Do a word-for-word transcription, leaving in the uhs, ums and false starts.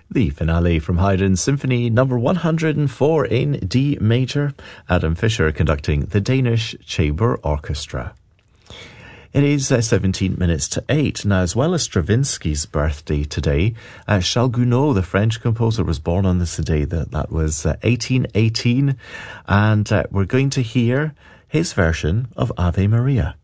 The finale from Haydn Symphony number one hundred four in D major, Adam Fischer conducting the Danish Chamber Orchestra. It is uh, seventeen minutes to eight. Now, as well as Stravinsky's birthday today, uh, Charles Gounod, the French composer, was born on this day. That, that was uh, eighteen eighteen. And uh, we're going to hear his version of Ave Maria.